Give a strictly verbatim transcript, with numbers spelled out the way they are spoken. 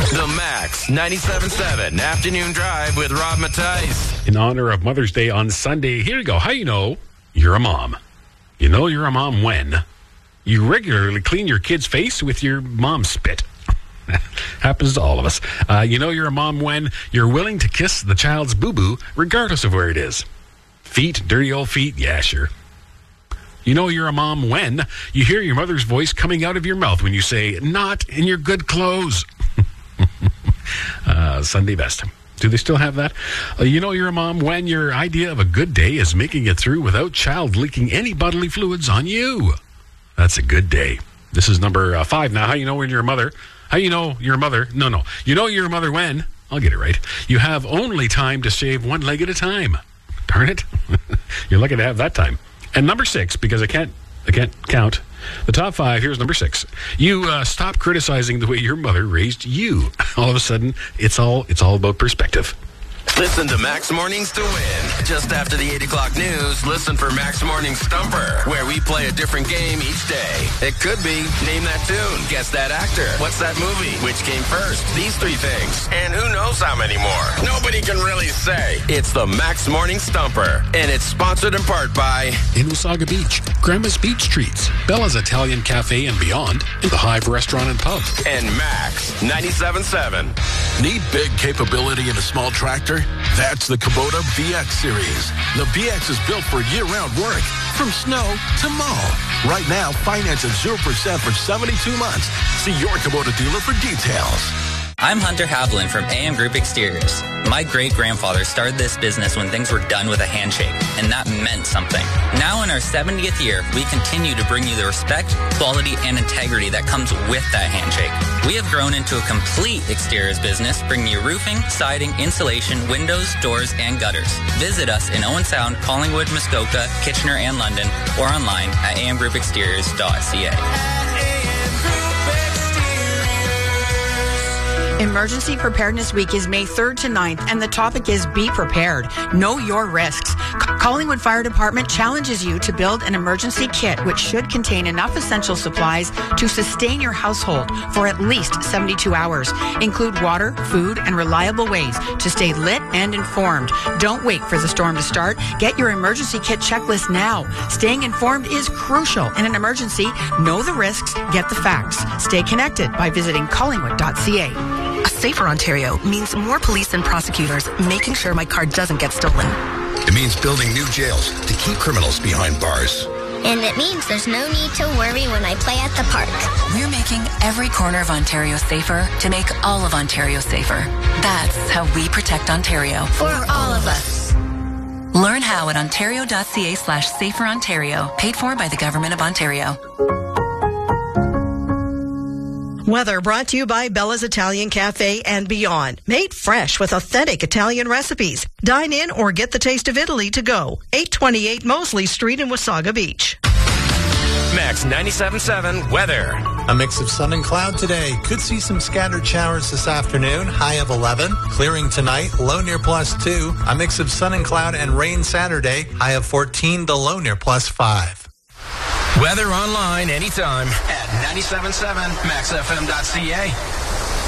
The Max ninety-seven point seven Afternoon Drive with Rob Mattice. In honor of Mother's Day on Sunday, here you go. How you know you're a mom? You know you're a mom when you regularly clean your kid's face with your mom spit. Happens to all of us. Uh, you know you're a mom when you're willing to kiss the child's boo-boo regardless of where it is. Feet, dirty old feet, yeah, sure. You know you're a mom when you hear your mother's voice coming out of your mouth when you say, not in your good clothes. uh, Sunday best. Do they still have that? Uh, you know you're a mom when your idea of a good day is making it through without child leaking any bodily fluids on you. That's a good day. This is number uh, five now. How you know when you're a mother? How you know you're a mother? No, no. You know you're a mother when, I'll get it right, you have only time to shave one leg at a time. Darn it. You're lucky to have that time. And number six, because I can't I can't count the top five, here's number six. You uh, stop criticizing the way your mother raised you. All of a sudden, it's all it's all about perspective. Listen to Max Mornings to win. Just after the eight o'clock news, listen for Max Morning Stumper, where we play a different game each day. It could be name that tune, guess that actor, what's that movie, which came first, these three things, and who knows how many more. Nobody can really say. It's the Max Morning Stumper, and it's sponsored in part by in Wasaga Beach, Grandma's Beach Treats, Bella's Italian Cafe and Beyond, and the Hive Restaurant and Pub. And Max ninety-seven point seven. Need big capability in a small tractor? That's the Kubota V X series. The V X is built for year-round work, from snow to mow. Right now, finance at zero percent for seventy-two months. See your Kubota dealer for details. I'm Hunter Haviland from A M Group Exteriors. My great-grandfather started this business when things were done with a handshake, and that meant something. Now in our seventieth year, we continue to bring you the respect, quality, and integrity that comes with that handshake. We have grown into a complete exteriors business, bringing you roofing, siding, insulation, windows, doors, and gutters. Visit us in Owen Sound, Collingwood, Muskoka, Kitchener, and London, or online at a m group exteriors dot c a. Emergency Preparedness Week is May third to ninth, and the topic is Be Prepared. Know your risks. C- Collingwood Fire Department challenges you to build an emergency kit which should contain enough essential supplies to sustain your household for at least seventy-two hours. Include water, food, and reliable ways to stay lit and informed. Don't wait for the storm to start. Get your emergency kit checklist now. Staying informed is crucial in an emergency. Know the risks, get the facts. Stay connected by visiting collingwood dot c a. A safer Ontario means more police and prosecutors making sure my car doesn't get stolen. It means building new jails to keep criminals behind bars. And it means there's no need to worry when I play at the park. We're making every corner of Ontario safer to make all of Ontario safer. That's how we protect Ontario. For all of us. Learn how at ontario dot c a slash safer Ontario. Paid for by the Government of Ontario. Weather brought to you by Bella's Italian Cafe and Beyond. Made fresh with authentic Italian recipes. Dine in or get the taste of Italy to go. eight twenty-eight Mosley Street in Wasaga Beach. Max ninety-seven point seven weather. A mix of sun and cloud today. Could see some scattered showers this afternoon. High of eleven. Clearing tonight. Low near plus two. A mix of sun and cloud and rain Saturday. High of fourteen. The low near plus five. Weather online anytime at ninety-seven point seven max f m dot c a.